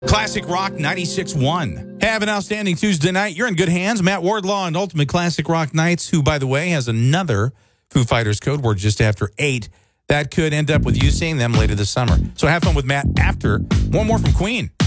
Classic Rock 96.1. Have an outstanding Tuesday night. You're in good hands. Matt Wardlaw and Ultimate Classic Rock Nights, who, by the way, has another Foo Fighters code word just after 8. That could end up with you seeing them later this summer. So have fun with Matt after one more from Queen.